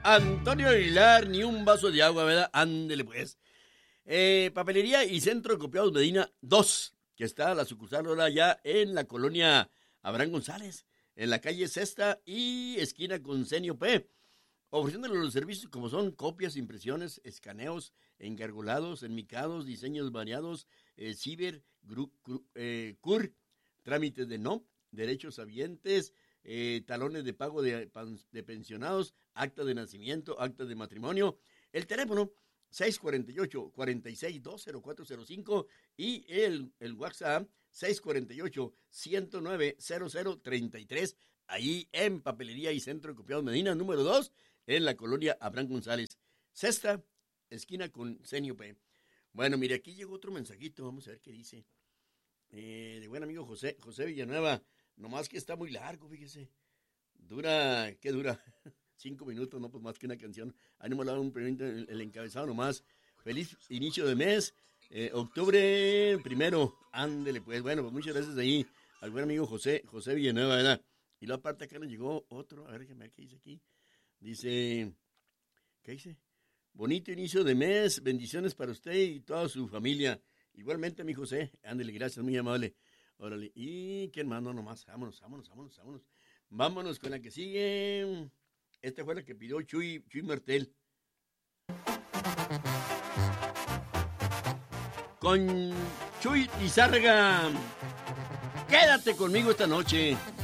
Antonio Aguilar, ni un vaso de agua, ¿verdad? Ándele pues. Papelería y Centro de Copiados Medina 2, que está la sucursal ahora ya en la colonia Abraham González, en la calle Sexta y esquina con Senio P, ofreciéndole los servicios como son copias, impresiones, escaneos, engargolados, enmicados, diseños variados, ciber, CUR, trámites de NOP, derechos habientes, talones de pago de pensionados, acta de nacimiento, acta de matrimonio. El teléfono 648-46-20405 y el WhatsApp 648-109-0033, ahí en Papelería y Centro de Copiados Medina, número 2, en la colonia Abraham González. Sexta, esquina con Senio P. Bueno, mire, aquí llegó otro mensajito, vamos a ver qué dice. De buen amigo José Villanueva, nomás que está muy largo, fíjese. ¿Qué dura? 5 minutos, no pues más que una canción. Ahí no me lo da el encabezado nomás. Feliz inicio de mes, octubre 1, ándele pues. Bueno, pues muchas gracias ahí al buen amigo José Villanueva, ¿verdad? Y luego aparte acá nos llegó otro, a ver qué dice aquí. Dice, ¿qué dice? Bonito inicio de mes, bendiciones para usted y toda su familia. Igualmente, mi José, ándele, gracias, muy amable. Órale, ¿y quién más? No, nomás, vámonos. Vámonos con la que sigue. Esta fue la que pidió Chuy Martel. Con Chuy Lizárraga. Quédate conmigo esta noche.